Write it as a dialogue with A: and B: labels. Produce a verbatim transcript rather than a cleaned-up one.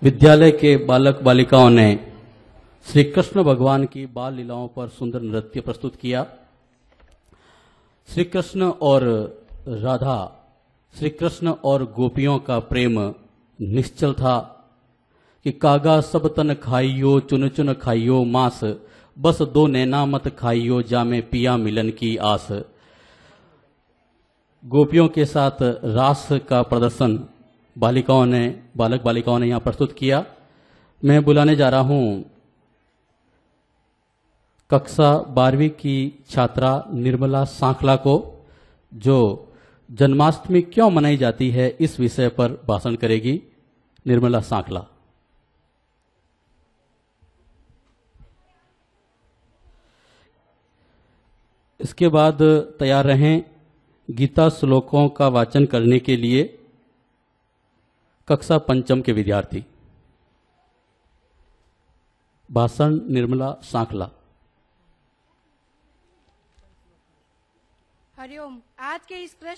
A: विद्यालय के बालक बालिकाओं ने श्री कृष्ण भगवान की बाल लीलाओं पर सुंदर नृत्य प्रस्तुत किया। श्री कृष्ण और राधा, श्री कृष्ण और गोपियों का प्रेम निश्चल था कि कागा सब तन खाइयो चुन चुन खाइयो मांस, बस दो नैना मत खाइयो जामे पिया मिलन की आस। गोपियों के साथ रास का प्रदर्शन बालिकाओं ने बालक बालिकाओं ने यहां प्रस्तुत किया। मैं बुलाने जा रहा हूं कक्षा बारहवीं की छात्रा निर्मला सांखला को, जो जन्माष्टमी क्यों मनाई जाती है इस विषय पर भाषण करेगी। निर्मला सांखला। इसके बाद तैयार रहें गीता श्लोकों का वाचन करने के लिए कक्षा पंचम के विद्यार्थी। भाषण निर्मला सांखला।
B: हरिओम। आज के इस कृष्ण